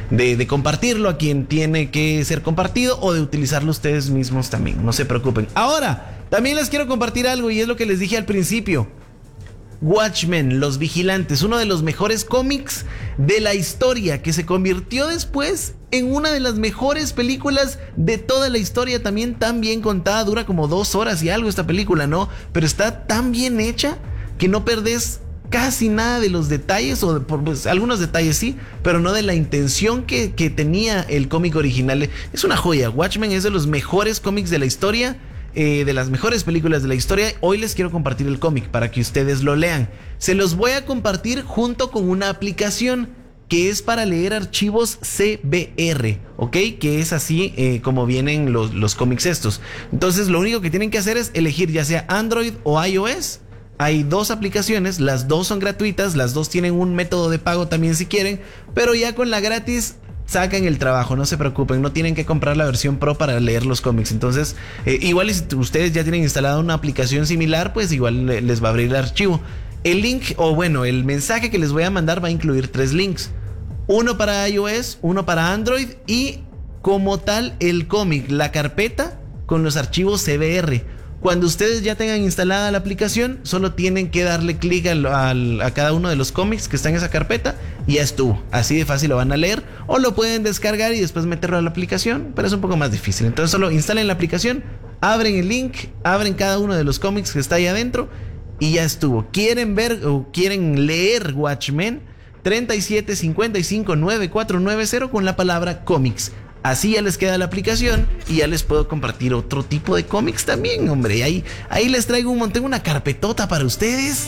de compartirlo a quien tiene que ser compartido o de utilizarlo ustedes mismos también. No se preocupen. Ahora, también les quiero compartir algo y es lo que les dije al principio. Watchmen, Los Vigilantes, uno de los mejores cómics de la historia, que se convirtió después en una de las mejores películas de toda la historia, también tan bien contada, dura como 2 horas y algo esta película, ¿no? Pero está tan bien hecha que no perdés casi nada de los detalles, o pues, algunos detalles sí, pero no de la intención que tenía el cómic original. Es una joya. Watchmen es de los mejores cómics de la historia, de las mejores películas de la historia. Hoy les quiero compartir el cómic para que ustedes lo lean. Se los voy a compartir junto con una aplicación que es para leer archivos CBR, ¿ok? Que es así como vienen los cómics estos. Entonces lo único que tienen que hacer es elegir ya sea Android o iOS. Hay 2 aplicaciones, las 2 son gratuitas, las 2 tienen un método de pago también si quieren, pero ya con la gratis sacan el trabajo, no se preocupen, no tienen que comprar la versión Pro para leer los cómics. Entonces, igual si ustedes ya tienen instalada una aplicación similar, pues igual les va a abrir el archivo. El link, o bueno, el mensaje que les voy a mandar va a incluir 3 links. Uno para iOS, uno para Android y como tal el cómic, la carpeta con los archivos CBR. Cuando ustedes ya tengan instalada la aplicación, solo tienen que darle clic a cada uno de los cómics que está en esa carpeta y ya estuvo. Así de fácil lo van a leer, o lo pueden descargar y después meterlo a la aplicación, pero es un poco más difícil. Entonces solo instalen la aplicación, abren el link, abren cada uno de los cómics que está ahí adentro y ya estuvo. ¿Quieren ver o quieren leer Watchmen? 37 55 9490 con la palabra cómics. Así ya les queda la aplicación y ya les puedo compartir otro tipo de cómics también, hombre. Ahí les traigo tengo una carpetota para ustedes.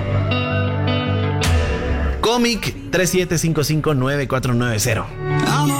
Cómic 37559490.